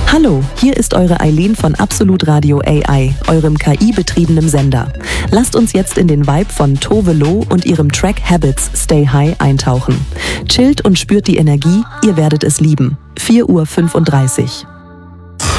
Hallo, hier ist eure Eileen von Absolut Radio AI, eurem KI-betriebenem Sender. Lasst uns jetzt in den Vibe von Tove Lo und ihrem Track Habits Stay High eintauchen. Chillt und spürt die Energie, ihr werdet es lieben. 4:35 Uhr.